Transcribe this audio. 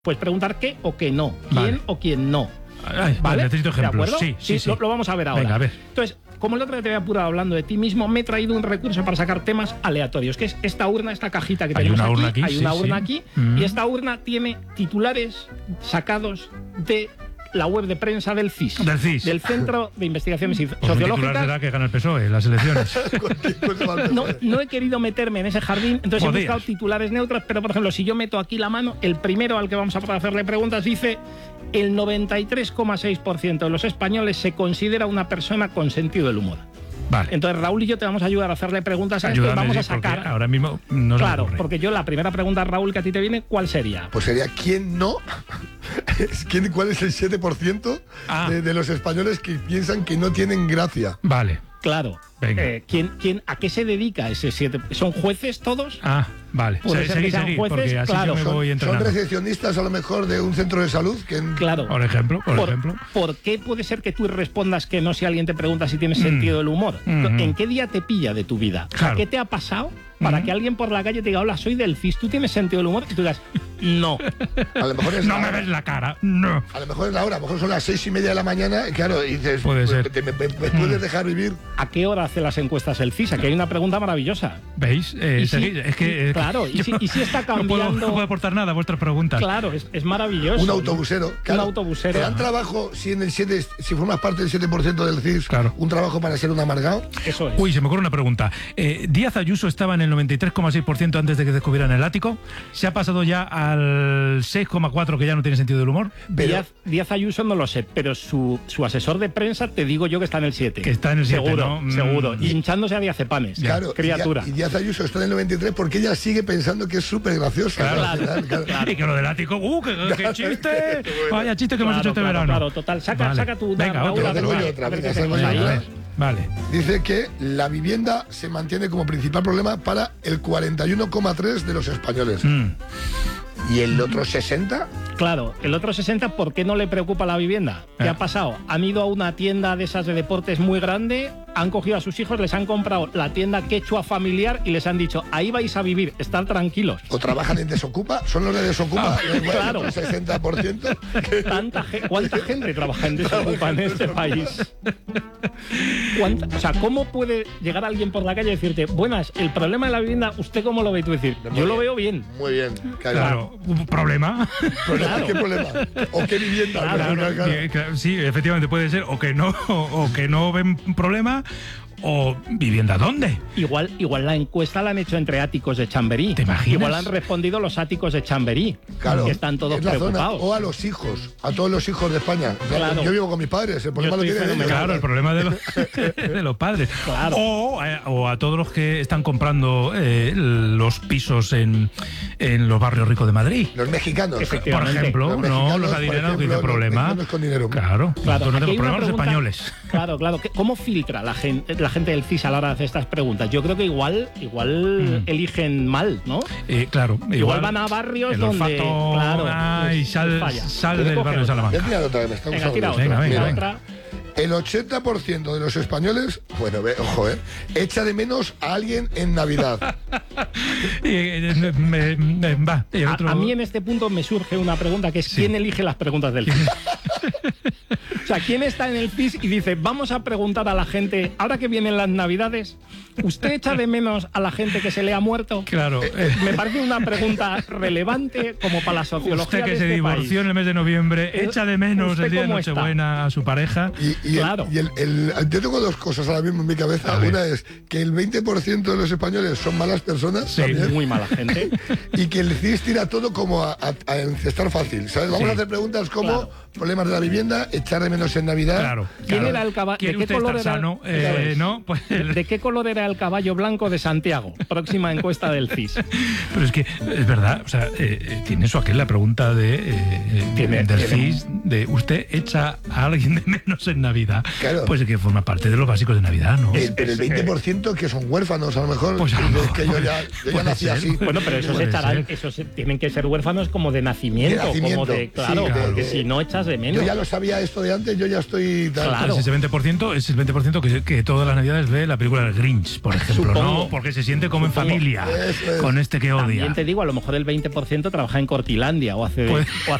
Pues preguntar qué o qué no, quién Vale. o quién no. Ay, ¿Vale? necesito ejemplos. ¿De acuerdo? Sí. Lo vamos a ver ahora. Venga, a ver. Entonces, como el otro día te había apurado hablando de ti mismo, me he traído un recurso para sacar temas aleatorios, que es esta urna, esta cajita que Hay tenemos una urna aquí, Hay una sí, urna sí. aquí, Mm. y esta urna tiene titulares sacados de la web de prensa del CIS. Del CIS. Del Centro de Investigaciones Pues un titular Sociológicas. será que gana el PSOE en las elecciones. No he querido meterme en ese jardín, entonces Podías. he buscado titulares neutros, pero por ejemplo, si yo meto aquí la mano, el primero al que vamos a hacerle preguntas dice: el 93,6% de los españoles se considera una persona con sentido del humor. Vale. Entonces Raúl y yo te vamos a ayudar a hacerle preguntas a esto y Ayúdame, vamos a sí, porque sacar. ahora mismo no se me Claro, ocurre. porque yo la primera pregunta, Raúl, que a ti te viene, ¿cuál sería? Pues sería, ¿quién no? ¿Cuál es el 7% Ah. de los españoles que piensan que no tienen gracia? Vale. Claro. Venga. ¿A qué se dedica ese 7? ¿Son jueces todos? Ah, vale. Puede ser que sean Seguí, jueces, porque así claro, yo me voy Son entrenando. recepcionistas a lo mejor de un centro de salud que Claro. Por ejemplo. ¿Por qué puede ser que tú respondas que no si alguien te pregunta si tienes sentido del humor? ¿En qué día te pilla de tu vida? Claro. ¿Qué te ha pasado para que alguien por la calle te diga: hola, soy del CIS, ¿tú tienes sentido del humor? Y tú digas: no. a lo mejor es No la me hora. ves la cara. No. A lo mejor es la hora, a lo mejor son las 6:30 de la mañana, y claro, y dices, Puede ser. ¿me puedes dejar vivir? ¿A qué hora hace las encuestas el CIS? Aquí hay una pregunta maravillosa. ¿Veis? Y Seguid. si- Es que. claro, y si está No cambiando. puedo aportar nada a vuestras preguntas. Claro, es maravilloso. Un autobusero. Claro. Un autobusero. ¿Te dan trabajo si formas parte del 7% del CIS? Claro. ¿Un trabajo para ser un amargado? Eso es. Uy, se me ocurre una pregunta. Díaz Ayuso estaba en el 93,6% antes de que descubrieran el ático. ¿Se ha pasado ya al 6,4% que ya no tiene sentido del humor? Pero- Díaz Ayuso no lo sé, pero su asesor de prensa te digo yo que está en el 7. Que está en el 7, Seguro, ¿no? seguro. Y hinchándose a Diazepanes. Claro, Criatura. y Díaz Ayuso está en el 93 porque ella sigue pensando que es súper graciosa. Claro. Al final, claro. Y que lo del ático. ¡Qué chiste! Vaya chiste que hemos hecho este verano. Claro, total. Saca tu Venga, Raúl, otro. a ver Venga, qué- otra, a ver venga, qué salgo tenemos yo, ahí. ¿eh? Vale. Dice que la vivienda se mantiene como principal problema para el 41,3% de los españoles. ¿Y el otro 60%? Claro, el otro 60, ¿por qué no le preocupa la vivienda? ¿Qué ha pasado? Han ido a una tienda de esas de deportes muy grande, han cogido a sus hijos, les han comprado la tienda quechua familiar y les han dicho: ahí vais a vivir, estad tranquilos. ¿O trabajan en Desocupa? ¿Son los de Desocupa? claro. El 60%. ¿Cuánta gente trabaja en Desocupa en este país? O sea, ¿cómo puede llegar alguien por la calle y decirte: buenas, el problema de la vivienda, ¿usted cómo lo ve? Y tú decir: yo lo veo bien. Muy bien. Claro. ¿Un problema? Claro. ¿Qué problema? ¿O qué vivienda? Claro. Sí, efectivamente puede ser. O que no ven problema. ¿O vivienda dónde? Igual la encuesta la han hecho entre áticos de Chamberí. ¿Te imaginas? Igual han respondido los áticos de Chamberí, Claro, que están todos es la zona. preocupados. O a los hijos, a todos los hijos de España. Claro. Yo vivo con mis padres, el problema lo estoy tienen ellos. fenomenal. Claro, el problema de los padres. Claro. O a todos los que están comprando los pisos en los barrios ricos de Madrid. Los mexicanos. Por Efectivamente. ejemplo, Los no mexicanos, los por adinerados que ejemplo, dicen los problema. mexicanos con dinero. Claro, Claro, nosotros no aquí hay tenemos una problemas los pregunta- españoles. Claro. ¿Cómo filtra la gente del CIS a la hora de hacer estas preguntas? Yo creo que igual eligen mal, ¿no? Claro, Igual van a barrios el donde, olfato, claro, ay, sal falla. del Coge barrio de otra. Voy a Salamanca. tirar otra vez, me está Venga, gustando tira esto. otra. Venga, Tira venga. otra. El 80% de los españoles, bueno, ojo, echa de menos a alguien en Navidad. Va, y el otro- A mí en este punto me surge una pregunta que es: ¿quién elige las preguntas del CIS? O sea, ¿quién está en el CIS y dice: vamos a preguntar a la gente, ahora que vienen las Navidades, ¿usted echa de menos a la gente que se le ha muerto? Claro. Me parece una pregunta relevante como para la sociología Usted que de se este divorció país. en el mes de noviembre, echa de menos ¿Usted el día de cómo está? Nochebuena a su pareja. Claro. Yo tengo dos cosas ahora mismo en mi cabeza. A ver. Una es que el 20% de los españoles son malas personas. Sí, también, Muy mala gente. y que el CIS tira todo como a encestar fácil, ¿sabes? Vamos a hacer preguntas como Claro. problemas de la vivienda, echar de menos en Navidad. Claro. ¿Quién claro. era el caballo? ¿Quiere ¿De qué usted color estar era? sano? Eso es. ¿No? Pues ¿De qué color era el caballo blanco de Santiago? Próxima encuesta del CIS. Pero es que es verdad, o sea, tiene eso aquel la pregunta del CIS, de usted echa a alguien de menos en Navidad. Claro. Pues que forma parte de los básicos de Navidad, ¿no? Pero el 20% que son huérfanos, a lo mejor. Pues a lo es que yo mejor ya puede nací ser. así. Bueno, pero esos Puede echarán, ser. tienen que ser huérfanos como de nacimiento, De nacimiento. como de, claro, Sí, porque de- si no echas de menos. Yo ya lo sabía esto de antes. adelante yo ya estoy... Claro. Ese 20% es el 20% que todas las navidades ve la película del Grinch, por ejemplo, Supongo. ¿no? Porque se siente como en familia Eso es. con este que odia. También te digo, a lo mejor el 20% trabaja en Cortilandia o hace